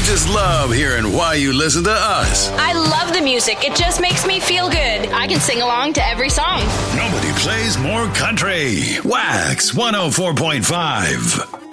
just love hearing why you listen to us. I love the music. It just makes me feel good. I can sing along to every song. Nobody plays more country. Wax 104.5.